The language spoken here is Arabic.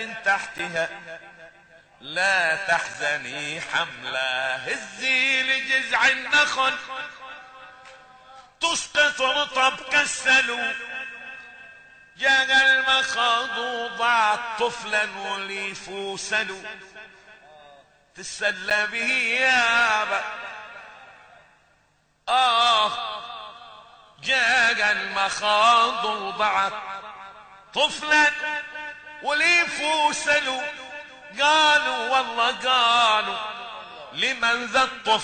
من تحتها لا تحزني حمله، هزي لجذع النخل تسقط رطب كالسلو، جاء المخاض وضعت طفلا وليف سلو، تسلى به يابا جاء المخاض وضعت طفلا وليف سلو، قالوا والله قالوا لمن ذا الطفل